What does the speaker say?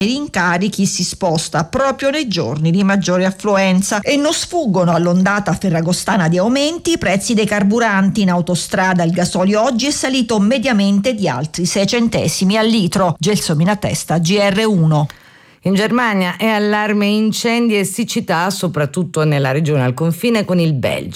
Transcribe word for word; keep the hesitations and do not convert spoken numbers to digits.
i rincarichi si sposta proprio nei giorni di maggiore affluenza e non sfuggono all'ondata ferragostana di aumenti. I prezzi dei carburanti in autostrada, il gasolio oggi è salito mediamente di altri sei centesimi al litro. Gelsomina Testa, G R uno. In Germania è allarme incendi e siccità, soprattutto nella regione al confine con il Belgio.